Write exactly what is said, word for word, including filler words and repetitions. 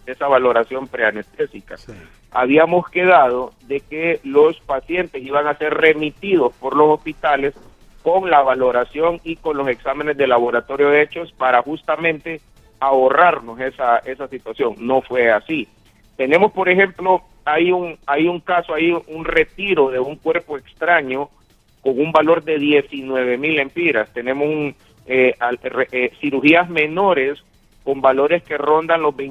esa valoración preanestésica. Sí. Habíamos quedado de que los pacientes iban a ser remitidos por los hospitales con la valoración y con los exámenes de laboratorio hechos para justamente ahorrarnos esa, esa situación. No fue así. Tenemos, por ejemplo, hay un, hay un caso, hay un retiro de un cuerpo extraño con un valor de diecinueve mil empiras. Tenemos un, eh, al, eh, cirugías menores con valores que rondan los